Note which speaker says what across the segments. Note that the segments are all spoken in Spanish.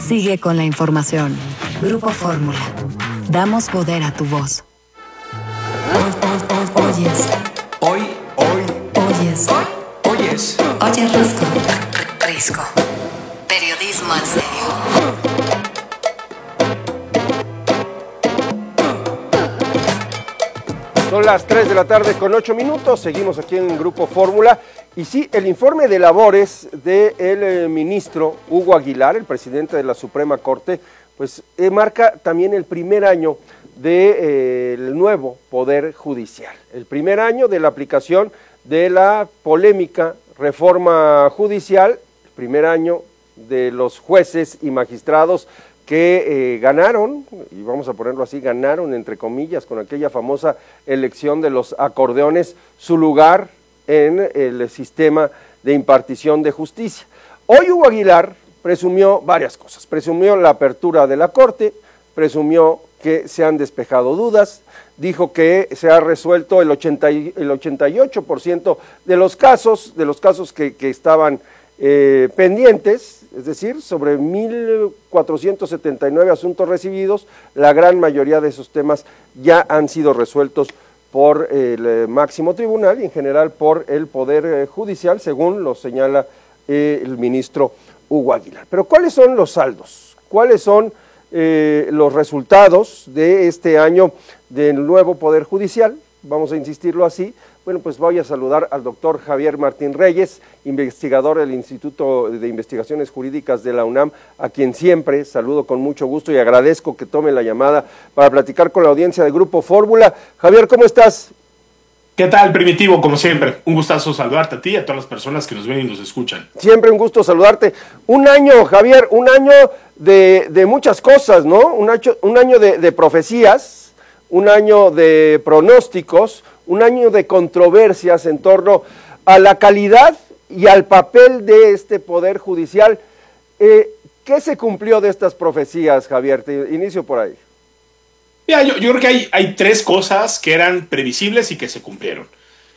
Speaker 1: Sigue con la información. Grupo Fórmula. Damos poder a tu voz. Oyes. Oyes. Oyes Risco. Risco. Periodismo en serio.
Speaker 2: Son las 3 de la tarde con 8 minutos, seguimos aquí en Grupo Fórmula. Y sí, el informe de labores del ministro Hugo Aguilar, el presidente de la Suprema Corte, pues marca también el primer año del nuevo Poder Judicial. El primer año de la aplicación de la polémica reforma judicial, el primer año de los jueces y magistrados que ganaron, y vamos a ponerlo así, ganaron entre comillas con aquella famosa elección de los acordeones, su lugar en el sistema de impartición de justicia. Hoy Hugo Aguilar presumió varias cosas, presumió la apertura de la Corte, presumió que se han despejado dudas, dijo que se ha resuelto el 88% de los casos que estaban pendientes, es decir, sobre 1.479 asuntos recibidos, la gran mayoría de esos temas ya han sido resueltos por el máximo tribunal y en general por el Poder Judicial, según lo señala el ministro Hugo Aguilar. Pero ¿cuáles son los saldos? ¿Cuáles son los resultados de este año del nuevo Poder Judicial? Vamos a insistirlo así. Bueno, pues voy a saludar al doctor Javier Martín Reyes, investigador del Instituto de Investigaciones Jurídicas de la UNAM, a quien siempre saludo con mucho gusto y agradezco que tome la llamada para platicar con la audiencia de Grupo Fórmula. Javier, ¿cómo estás?
Speaker 3: ¿Qué tal, Primitivo? Como siempre, un gustazo saludarte a ti y a todas las personas que nos ven y nos escuchan.
Speaker 2: Siempre un gusto saludarte. Un año, Javier, un año de muchas cosas, ¿no? Un año de profecías, un año de pronósticos, un año de controversias en torno a la calidad y al papel de este Poder Judicial. ¿Qué se cumplió de estas profecías, Javier? Te inicio por ahí.
Speaker 3: Mira, yo creo que hay tres cosas que eran previsibles y que se cumplieron.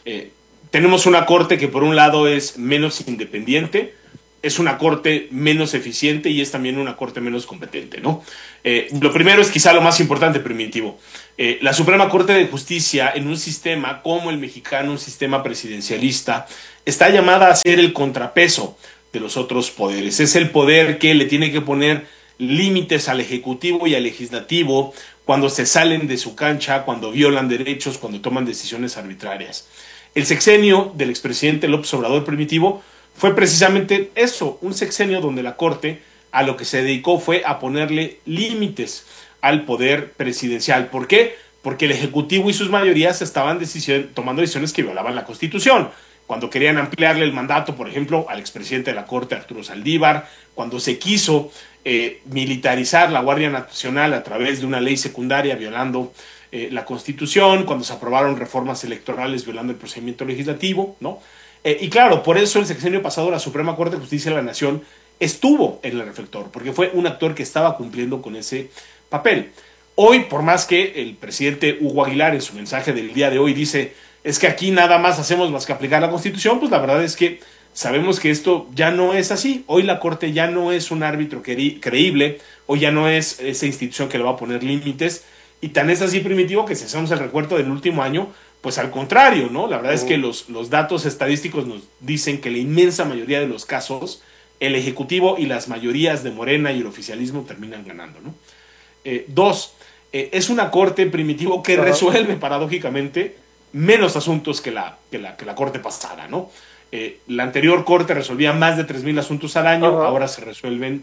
Speaker 3: Tenemos una corte que por un lado es menos independiente, es una corte menos eficiente y es también una corte menos competente, ¿no? Lo primero es quizá lo más importante, Primitivo. La Suprema Corte de Justicia, en un sistema como el mexicano, un sistema presidencialista, está llamada a ser el contrapeso de los otros poderes. Es el poder que le tiene que poner límites al Ejecutivo y al Legislativo cuando se salen de su cancha, cuando violan derechos, cuando toman decisiones arbitrarias. El sexenio del expresidente López Obrador, Primitivo, fue precisamente eso, un sexenio donde la Corte a lo que se dedicó fue a ponerle límites al poder presidencial. ¿Por qué? Porque el Ejecutivo y sus mayorías estaban tomando decisiones que violaban la Constitución. Cuando querían ampliarle el mandato, por ejemplo, al expresidente de la Corte, Arturo Saldívar, cuando se quiso militarizar la Guardia Nacional a través de una ley secundaria violando la Constitución, cuando se aprobaron reformas electorales violando el procedimiento legislativo, ¿no? Y claro, por eso el sexenio pasado la Suprema Corte de Justicia de la Nación estuvo en el reflector, porque fue un actor que estaba cumpliendo con ese papel. Hoy, por más que el presidente Hugo Aguilar en su mensaje del día de hoy dice, es que aquí nada más hacemos más que aplicar la Constitución, pues la verdad es que sabemos que esto ya no es así. Hoy la Corte ya no es un árbitro creíble, hoy ya no es esa institución que le va a poner límites, y tan es así, Primitivo, que si hacemos el recuento del último año, pues al contrario, ¿no? La verdad es que los datos estadísticos nos dicen que la inmensa mayoría de los casos, el Ejecutivo y las mayorías de Morena y el oficialismo terminan ganando, ¿no? Dos, es una Corte, Primitivo, que resuelve paradójicamente menos asuntos que la Corte pasada, ¿no? La anterior Corte resolvía más de 3,000 asuntos al año, ahora se resuelven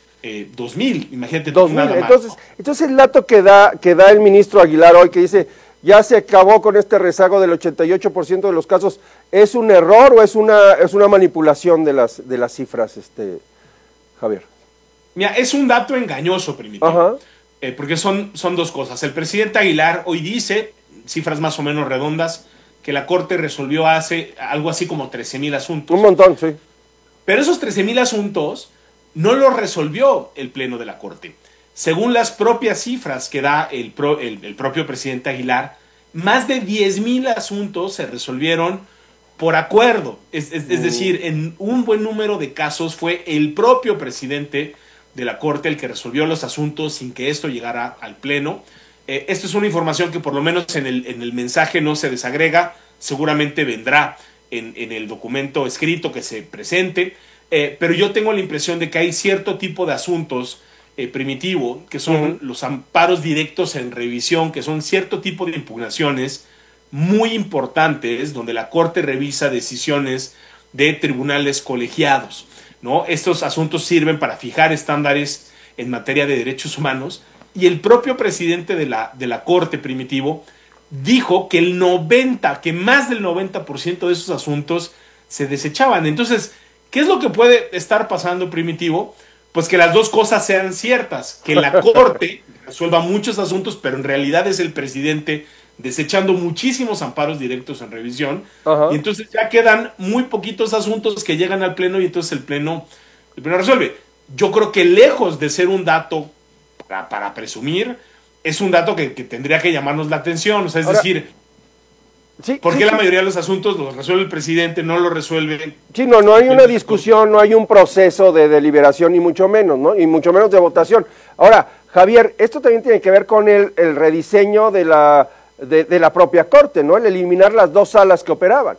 Speaker 3: 2,000, imagínate.
Speaker 2: 2,000, entonces el dato que da el ministro Aguilar hoy, que dice, ya se acabó con este rezago del 88% de los casos, ¿es un error o es una manipulación de las cifras, Javier?
Speaker 3: Mira, es un dato engañoso, Primitivo, porque son dos cosas. El presidente Aguilar hoy dice, cifras más o menos redondas, que la Corte resolvió hace algo así como 13,000 asuntos.
Speaker 2: Un montón, sí.
Speaker 3: Pero esos 13,000 asuntos no los resolvió el Pleno de la Corte. Según las propias cifras que da el propio presidente Aguilar, más de 10,000 asuntos se resolvieron por acuerdo. Es decir, en un buen número de casos fue el propio presidente de la Corte el que resolvió los asuntos sin que esto llegara al Pleno. Esto es una información que por lo menos en el mensaje no se desagrega, seguramente vendrá en el documento escrito que se presente, pero yo tengo la impresión de que hay cierto tipo de asuntos, Primitivo, que son los amparos directos en revisión, que son cierto tipo de impugnaciones muy importantes, donde la Corte revisa decisiones de tribunales colegiados, ¿no? Estos asuntos sirven para fijar estándares en materia de derechos humanos, y el propio presidente de la Corte, Primitivo, dijo que que más del 90% de esos asuntos se desechaban. Entonces, ¿qué es lo que puede estar pasando, Primitivo? Pues que las dos cosas sean ciertas, que la Corte resuelva muchos asuntos, pero en realidad es el presidente desechando muchísimos amparos directos en revisión, y entonces ya quedan muy poquitos asuntos que llegan al Pleno, y entonces el Pleno resuelve. Yo creo que lejos de ser un dato para presumir, es un dato que tendría que llamarnos la atención. O sea, es decir, ¿por qué la mayoría de los asuntos los resuelve el presidente, no lo resuelve?
Speaker 2: Sí, no hay una discusión, no hay un proceso de deliberación, ni mucho menos, ¿no? Y mucho menos de votación. Ahora, Javier, esto también tiene que ver con el rediseño de la propia Corte, ¿no? El eliminar las dos salas que operaban.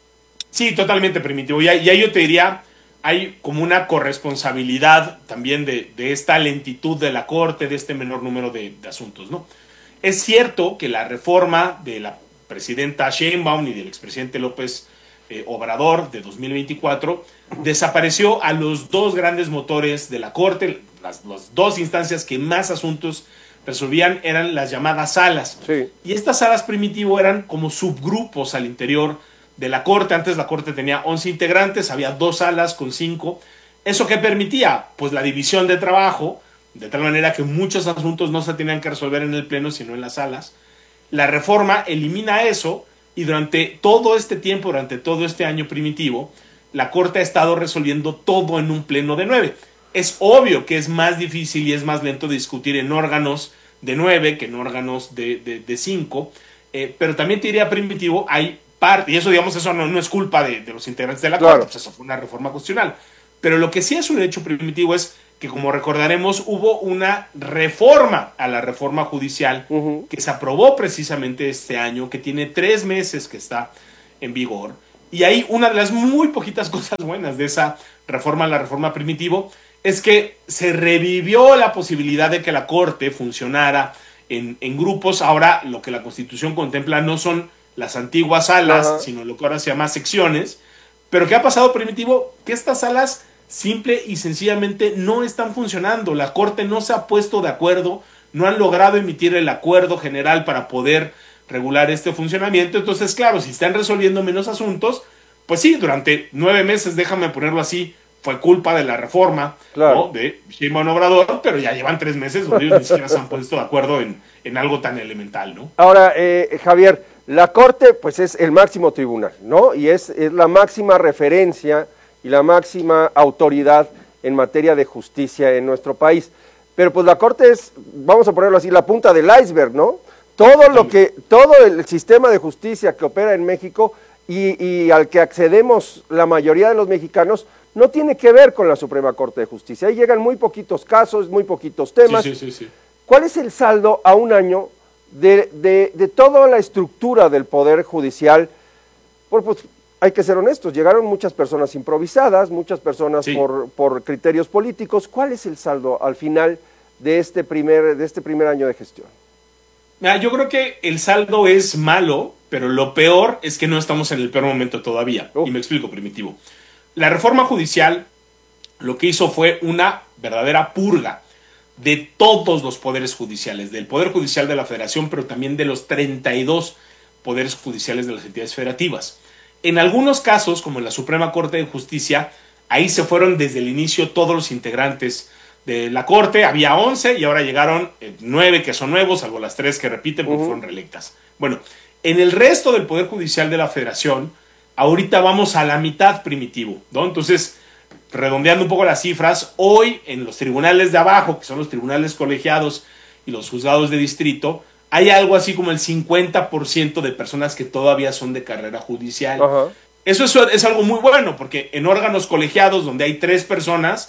Speaker 3: Sí, totalmente, Primitivo. Y ahí yo te diría, hay como una corresponsabilidad también de esta lentitud de la Corte, de este menor número de asuntos, ¿no? Es cierto que la reforma de la presidenta Sheinbaum y del expresidente López Obrador de 2024 desapareció a los dos grandes motores de la Corte. Las dos instancias que más asuntos resolvían eran las llamadas salas.
Speaker 2: Sí.
Speaker 3: Y estas salas, Primitivo, eran como subgrupos al interior de la Corte. Antes la Corte tenía 11 integrantes, había 2 salas con 5. ¿Eso qué permitía? Pues la división de trabajo, de tal manera que muchos asuntos no se tenían que resolver en el Pleno, sino en las salas. La reforma elimina eso, y durante todo este tiempo, durante todo este año, Primitivo, la Corte ha estado resolviendo todo en un Pleno de 9. Es obvio que es más difícil y es más lento discutir en órganos de 9 que en órganos de 5, pero también te diría, Primitivo, hay parte, y eso, digamos, eso no es culpa de los integrantes de la Corte, pues eso fue una reforma constitucional. Pero lo que sí es un hecho, Primitivo, es que, como recordaremos, hubo una reforma a la reforma judicial que se aprobó precisamente este año, que tiene 3 meses que está en vigor. Y ahí una de las muy poquitas cosas buenas de esa reforma, la reforma, Primitivo, es que se revivió la posibilidad de que la Corte funcionara en grupos. Ahora lo que la Constitución contempla no son las antiguas salas, sino lo que ahora se llama secciones. Pero ¿qué ha pasado, Primitivo? Que estas salas simple y sencillamente no están funcionando. La Corte no se ha puesto de acuerdo, no han logrado emitir el acuerdo general para poder regular este funcionamiento. Entonces, claro, si están resolviendo menos asuntos, pues sí, durante 9 meses, déjame ponerlo así, fue culpa de la reforma, ¿no?, de Sheinbaum Obrador, pero ya llevan 3 meses donde ellos ni siquiera se han puesto de acuerdo en algo tan elemental, ¿no?
Speaker 2: Ahora, Javier, la Corte pues es el máximo tribunal, ¿no? Y es la máxima referencia y la máxima autoridad en materia de justicia en nuestro país. Pero pues la Corte es, vamos a ponerlo así, la punta del iceberg, ¿no? Todo el sistema de justicia que opera en México y al que accedemos la mayoría de los mexicanos no tiene que ver con la Suprema Corte de Justicia. Ahí llegan muy poquitos casos, muy poquitos temas.
Speaker 3: Sí.
Speaker 2: ¿Cuál es el saldo a un año de toda la estructura del Poder Judicial? Pues, hay que ser honestos, llegaron muchas personas improvisadas, muchas personas por criterios políticos. ¿Cuál es el saldo al final de este primer año de gestión?
Speaker 3: Mira, yo creo que el saldo es malo, pero lo peor es que no estamos en el peor momento todavía. Y me explico, Primitivo. La reforma judicial lo que hizo fue una verdadera purga de todos los poderes judiciales, del Poder Judicial de la Federación, pero también de los 32 poderes judiciales de las entidades federativas. En algunos casos, como en la Suprema Corte de Justicia, ahí se fueron desde el inicio todos los integrantes de la Corte. Había 11 y ahora llegaron 9 que son nuevos, salvo las 3 que repiten porque fueron reelectas. Bueno, en el resto del Poder Judicial de la Federación, ahorita vamos a la mitad, Primitivo, ¿no? Entonces, redondeando un poco las cifras, hoy en los tribunales de abajo, que son los tribunales colegiados y los juzgados de distrito, hay algo así como el 50% de personas que todavía son de carrera judicial. Eso es algo muy bueno, porque en órganos colegiados donde hay 3 personas,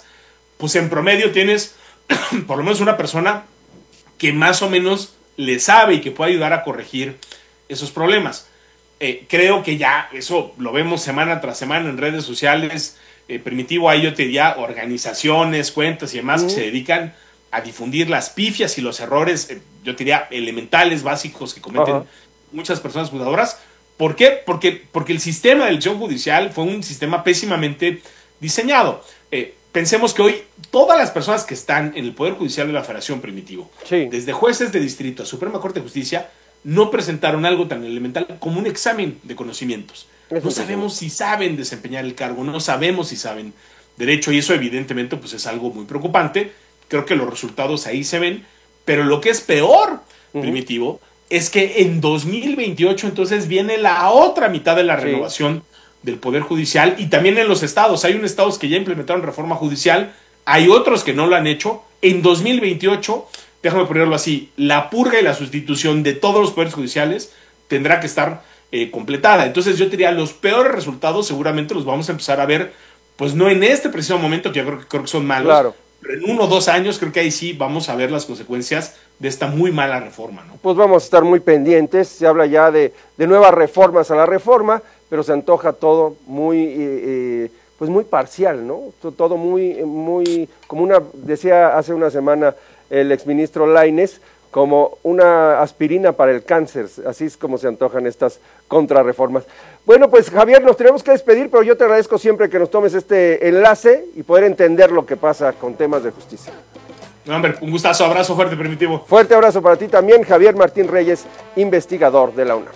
Speaker 3: pues en promedio tienes por lo menos una persona que más o menos le sabe y que puede ayudar a corregir esos problemas. Creo que ya eso lo vemos semana tras semana en redes sociales. Primitivo, ahí yo te diría organizaciones, cuentas y demás que se dedican a difundir las pifias y los errores, yo te diría elementales, básicos que cometen muchas personas juzgadoras. ¿Por qué? Porque el sistema de elección judicial fue un sistema pésimamente diseñado. Pensemos que hoy todas las personas que están en el Poder Judicial de la Federación, Primitivo, desde jueces de distrito a Suprema Corte de Justicia, no presentaron algo tan elemental como un examen de conocimientos. No sabemos si saben desempeñar el cargo, no sabemos si saben derecho, y eso evidentemente pues es algo muy preocupante. Creo que los resultados ahí se ven, pero lo que es peor, Primitivo, es que en 2028 entonces viene la otra mitad de la renovación del Poder Judicial, y también en los estados. Hay unos estados que ya implementaron reforma judicial, hay otros que no lo han hecho. En 2028, déjame ponerlo así, la purga y la sustitución de todos los poderes judiciales tendrá que estar completada. Entonces yo te diría, los peores resultados seguramente los vamos a empezar a ver, pues no en este preciso momento, que yo creo que son malos, pero en 1 o 2 años creo que ahí sí vamos a ver las consecuencias de esta muy mala reforma, ¿no? Pues
Speaker 2: vamos a estar muy pendientes. Se habla ya de nuevas reformas a la reforma, pero se antoja todo muy pues muy parcial, ¿no? Todo muy como decía hace una semana el exministro Lainez, como una aspirina para el cáncer. Así es como se antojan estas contrarreformas. Bueno, pues Javier, nos tenemos que despedir, pero yo te agradezco siempre que nos tomes este enlace y poder entender lo que pasa con temas de justicia.
Speaker 3: No, hombre, un gustazo, abrazo fuerte, Primitivo.
Speaker 2: Fuerte abrazo para ti también, Javier Martín Reyes, investigador de la UNAM.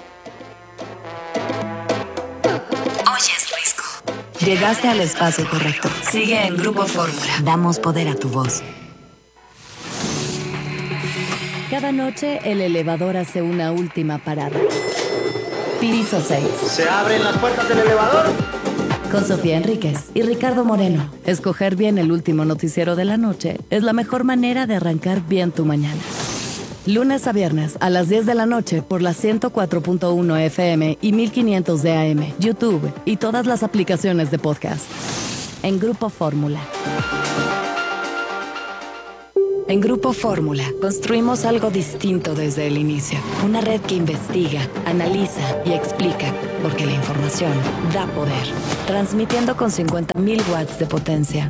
Speaker 1: Oyes Risco. Llegaste al espacio correcto. Sigue en Grupo Fórmula. Damos poder a tu voz.
Speaker 4: Cada noche el elevador hace una última parada. Piso 6.
Speaker 5: ¿Se abren las puertas del elevador?
Speaker 4: Con Sofía Enríquez y Ricardo Moreno. Escoger bien el último noticiero de la noche es la mejor manera de arrancar bien tu mañana. Lunes a viernes a las 10 de la noche por la 104.1 FM y 1500 de AM, YouTube y todas las aplicaciones de podcast. En Grupo Fórmula.
Speaker 1: En Grupo Fórmula construimos algo distinto desde el inicio. Una red que investiga, analiza y explica, porque la información da poder. Transmitiendo con 50.000 watts de potencia.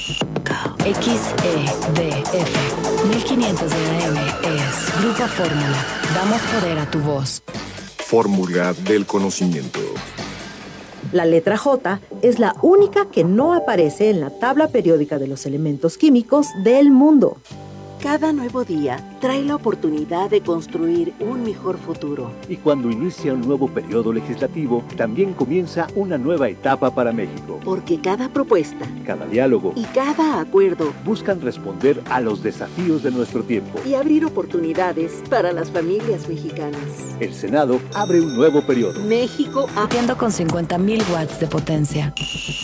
Speaker 1: XEDF 1500 de AM es Grupo Fórmula. Damos poder a tu voz.
Speaker 6: Fórmula del conocimiento.
Speaker 7: La letra J es la única que no aparece en la tabla periódica de los elementos químicos del mundo.
Speaker 8: Cada nuevo día trae la oportunidad de construir un mejor futuro.
Speaker 9: Y cuando inicia un nuevo periodo legislativo, también comienza una nueva etapa para México.
Speaker 8: Porque cada propuesta,
Speaker 9: cada diálogo
Speaker 8: y cada acuerdo
Speaker 9: buscan responder a los desafíos de nuestro tiempo
Speaker 8: y abrir oportunidades para las familias mexicanas.
Speaker 9: El Senado abre un nuevo periodo.
Speaker 8: México
Speaker 1: Atiendo con 50.000 watts de potencia.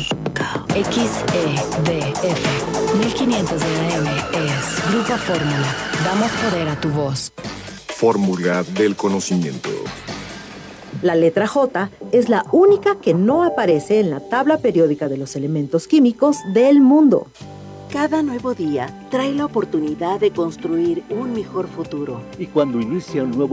Speaker 1: XEDF 1500 de AM es Grupo Fórmula. Damos poder a tu voz.
Speaker 6: Fórmula del conocimiento.
Speaker 7: La letra J es la única que no aparece en la tabla periódica de los elementos químicos del mundo.
Speaker 8: Cada nuevo día trae la oportunidad de construir un mejor futuro.
Speaker 9: Y cuando inicia un nuevo